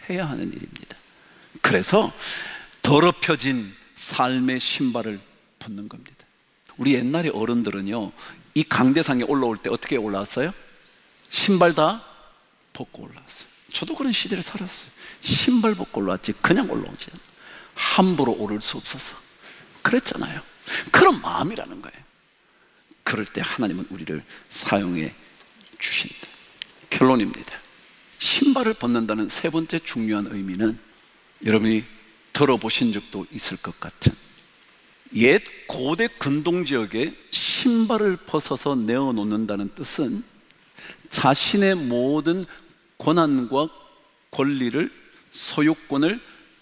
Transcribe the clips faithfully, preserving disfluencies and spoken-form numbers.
해야 하는 일입니다. 그래서 더럽혀진 삶의 신발을 벗는 겁니다. 우리 옛날에 어른들은요, 이 강대상에 올라올 때 어떻게 올라왔어요? 신발 다 벗고 올라왔어요. 저도 그런 시대를 살았어요. 신발 벗고 올라왔지 그냥 올라오지 않아요. 함부로 오를 수 없어서 그랬잖아요. 그런 마음이라는 거예요. 그럴 때 하나님은 우리를 사용해 주신다. 결론입니다. 신발을 벗는다는 세 번째 중요한 의미는 여러분이 들어보신 적도 있을 것 같은, 옛 고대 근동 지역에 신발을 벗어서 내어놓는다는 뜻은 자신의 모든 권한과 권리를, 소유권을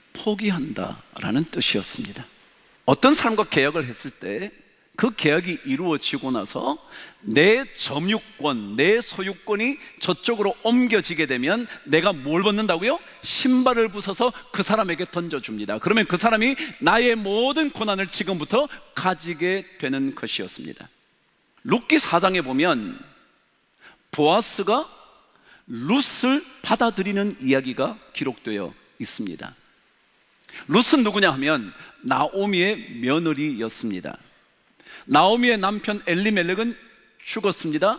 포기한다라는 뜻이었습니다. 어떤 사람과 계약을 했을 때 그 계약이 이루어지고 나서 내 점유권, 내 소유권이 저쪽으로 옮겨지게 되면 내가 뭘 벗는다고요? 신발을 벗어서 그 사람에게 던져줍니다. 그러면 그 사람이 나의 모든 권한을 지금부터 가지게 되는 것이었습니다. 룻기 사 장에 보면 보아스가 룻을 받아들이는 이야기가 기록되어 있습니다. 룻은 누구냐 하면 나오미의 며느리였습니다. 나오미의 남편 엘리멜렉은 죽었습니다.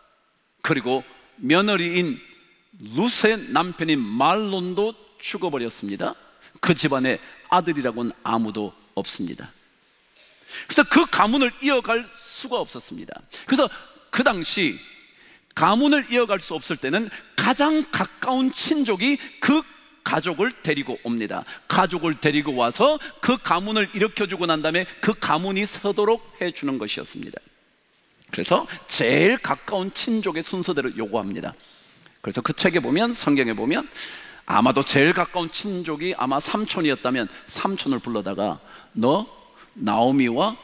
그리고 며느리인 룻의 남편인 말론도 죽어버렸습니다. 그 집안에 아들이라고는 아무도 없습니다. 그래서 그 가문을 이어갈 수가 없었습니다. 그래서 그 당시 가문을 이어갈 수 없을 때는 가장 가까운 친족이 그 가족을 데리고 옵니다. 가족을 데리고 와서 그 가문을 일으켜주고 난 다음에 그 가문이 서도록 해주는 것이었습니다. 그래서 제일 가까운 친족의 순서대로 요구합니다. 그래서 그 책에 보면, 성경에 보면 아마도 제일 가까운 친족이 아마 삼촌이었다면 삼촌을 불러다가 너 나오미와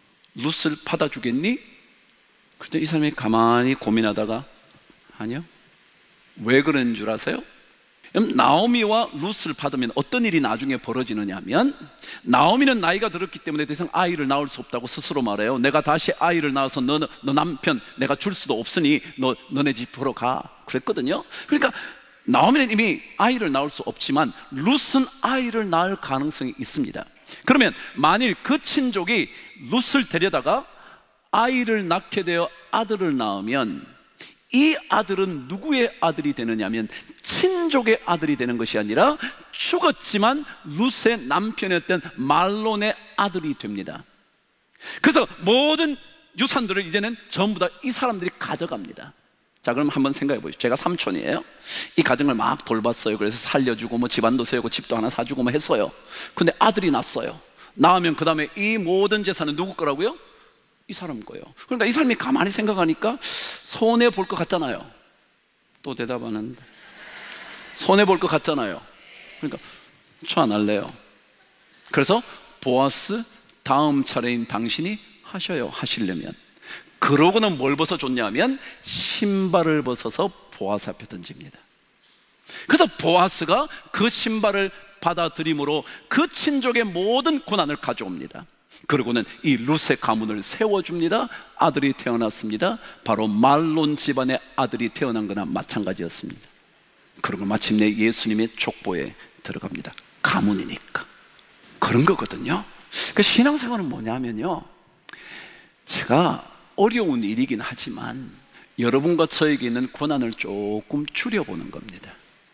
룻을 받아주겠니? 그때 이 사람이 가만히 고민하다가 아니요. 왜 그런 줄 아세요? 나오미와 룻을 받으면 어떤 일이 나중에 벌어지느냐 하면, 나오미는 나이가 들었기 때문에 더 이상 아이를 낳을 수 없다고 스스로 말해요. 내가 다시 아이를 낳아서 너, 너 남편 내가 줄 수도 없으니 너, 너네 집으로 가 그랬거든요. 그러니까 나오미는 이미 아이를 낳을 수 없지만 룻은 아이를 낳을 가능성이 있습니다. 그러면 만일 그 친족이 룻을 데려다가 아이를 낳게 되어 아들을 낳으면 이 아들은 누구의 아들이 되느냐 하면 친족의 아들이 되는 것이 아니라 죽었지만 룻의 남편이었던 말론의 아들이 됩니다. 그래서 모든 유산들을 이제는 전부 다 이 사람들이 가져갑니다. 자, 그럼 한번 생각해 보시죠. 제가 삼촌이에요. 이 가정을 막 돌봤어요. 그래서 살려주고 뭐 집안도 세우고 집도 하나 사주고 뭐 했어요. 근데 아들이 낳았어요. 낳으면 그 다음에 이 모든 재산은 누구 거라고요? 이 사람 거예요. 그러니까 이 사람이 가만히 생각하니까 손해 볼 것 같잖아요. 또 대답하는데 손해 볼 것 같잖아요. 그러니까 저 안 할래요. 그래서 보아스, 다음 차례인 당신이 하셔요. 하시려면. 그러고는 뭘 벗어줬냐면 신발을 벗어서 보아스 앞에 던집니다. 그래서 보아스가 그 신발을 받아들임으로 그 친족의 모든 고난을 가져옵니다. 그리고는 이 룻의 가문을 세워줍니다. 아들이 태어났습니다. 바로 말론 집안의 아들이 태어난 거나 마찬가지였습니다. 그리고 마침내 예수님의 족보에 들어갑니다. 가문이니까 그런 거거든요. 그 신앙생활은 뭐냐면요, 제가 어려운 일이긴 하지만 여러분과 저에게 있는 고난을 조금 줄여보는 겁니다.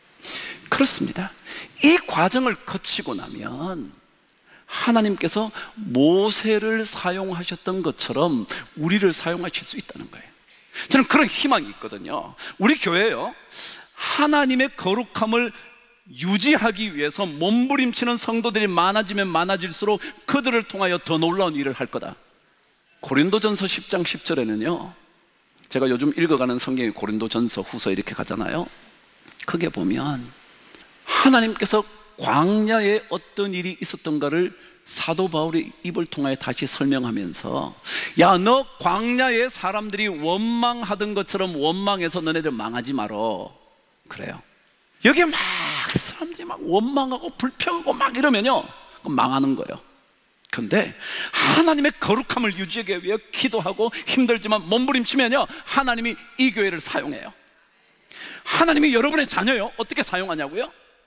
그렇습니다. 이 과정을 거치고 나면 하나님께서 모세를 사용하셨던 것처럼 우리를 사용하실 수 있다는 거예요. 저는 그런 희망이 있거든요. 우리 교회요, 하나님의 거룩함을 유지하기 위해서 몸부림치는 성도들이 많아지면 많아질수록 그들을 통하여 더 놀라운 일을 할 거다. 고린도전서 십 장 십 절에는요, 제가 요즘 읽어가는 성경이 고린도전서, 후서 이렇게 가잖아요. 크게 보면 하나님께서 광야에 어떤 일이 있었던가를 사도 바울의 입을 통하여 다시 설명하면서, 야, 너 광야에 사람들이 원망하던 것처럼 원망해서 너네들 망하지 말어. 그래요. 여기에 막 사람들이 막 원망하고 불평하고 막 이러면요, 그럼 망하는 거예요. 근데 하나님의 거룩함을 유지하기 위해 기도하고 힘들지만 몸부림치면요, 하나님이 이 교회를 사용해요. 하나님이 여러분의 자녀요, 어떻게 사용하냐고요?